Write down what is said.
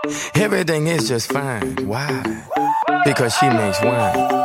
Everything is just fine. Why? Because she makes wine.